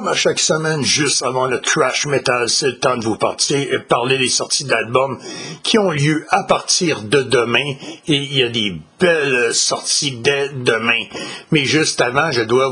à chaque semaine, juste avant le Trash Metal, c'est le temps de vous parler des sorties d'albums qui ont lieu à partir de demain. Et il y a des belles sorties dès demain. Mais juste avant, je dois